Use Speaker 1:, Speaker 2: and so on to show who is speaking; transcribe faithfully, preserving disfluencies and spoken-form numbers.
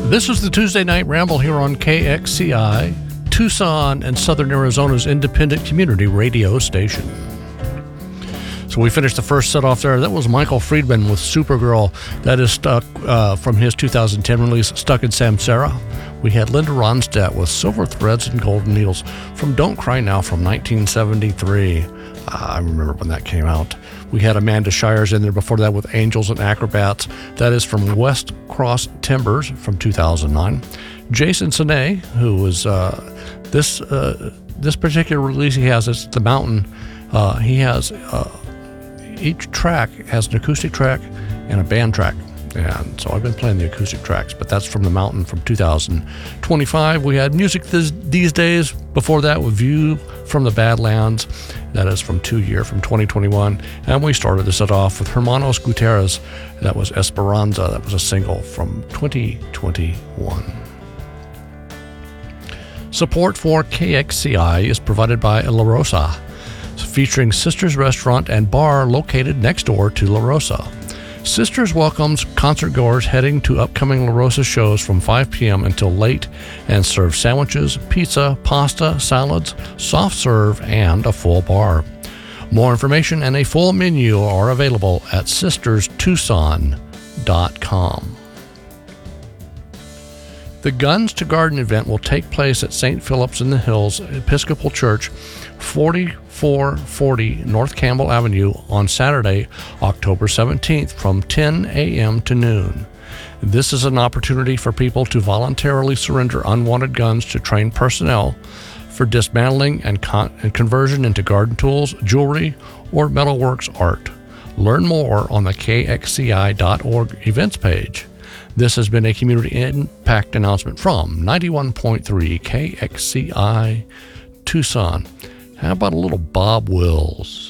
Speaker 1: This is the Tuesday Night Ramble here on K X C I, Tucson and Southern Arizona's independent community radio station. So we finished the first set off there. That was Michael Friedman with Supergirl. That is stuck uh, from his two thousand ten release, Stuck in Samsara. We had Linda Ronstadt with Silver Threads and Golden Needles from Don't Cry Now from nineteen seventy-three. Uh, I remember when that came out. We had Amanda Shires in there before that with Angels and Acrobats. That is from West Cross Timbers from two thousand nine. Jason Sine, who was uh, this uh, this particular release he has, it's The Mountain. Uh, he has uh, each track has an acoustic track and a band track. And so I've been playing the acoustic tracks, but that's from The Mountain from two thousand twenty-five. We had Music Th- These Days before that with View from the Badlands. That is from Two Year from twenty twenty-one. And we started the set off with Hermanos Gutierrez. That was Esperanza. That was a single from twenty twenty-one. Support for K X C I is provided by La Rosa, featuring Sisters Restaurant and Bar located next door to La Rosa. Sisters welcomes concertgoers heading to upcoming La Rosa shows from five p.m. until late and serves sandwiches, pizza, pasta, salads, soft serve, and a full bar. More information and a full menu are available at sisters tucson dot com. The Guns to Garden event will take place at Saint Philip's in the Hills Episcopal Church, forty-four forty North Campbell Avenue on Saturday, October seventeenth from ten a.m. to noon. This is an opportunity for people to voluntarily surrender unwanted guns to trained personnel for dismantling and, con- and conversion into garden tools, jewelry, or metalworks art. Learn more on the K X C I dot org events page. This has been a community impact announcement from ninety-one point three K X C I Tucson. How about a little Bob Wills?